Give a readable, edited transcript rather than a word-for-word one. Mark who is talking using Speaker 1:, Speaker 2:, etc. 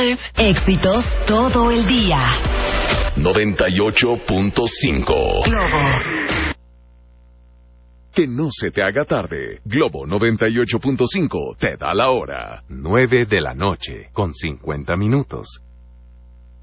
Speaker 1: Drive.
Speaker 2: Éxitos todo el día.
Speaker 3: 98.5
Speaker 2: Globo.
Speaker 3: Que no se te haga tarde. Globo 98.5 te da la hora. 9 de la noche, con 50 minutos.